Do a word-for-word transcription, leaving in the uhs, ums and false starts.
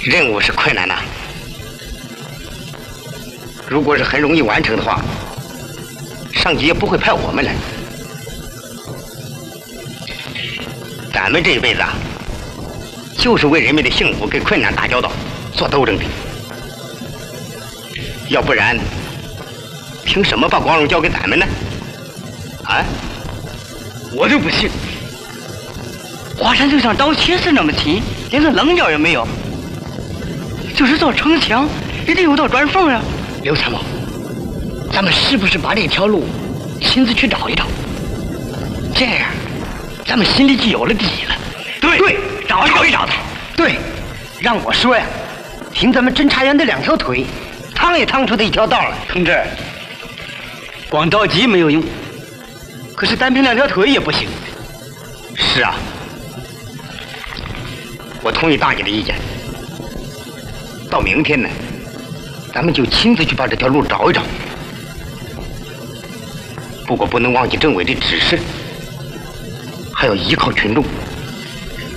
任务是困难的，如果是很容易完成的话，上级也不会派我们来。咱们这一辈子啊，就是为人们的幸福跟困难打交道做斗争的，要不然凭什么把光荣交给咱们呢？啊？ 我就不信，华山就像刀切似那么轻，连个棱角也没有。就是造城墙，一定有道砖缝呀。 刘参谋，咱们是不是把这条路亲自去找一找？这样，咱们心里就有了底了。 对对，找找一找他。 对，让我说呀，凭咱们侦查员的两条腿，趟也趟出的一条道来。 同志，光着急没有用，可是单凭两条腿也不行。 是啊，我同意大姐的意见。到明天呢，咱们就亲自去把这条路找一找。不过不能忘记政委的指示，还要依靠群众。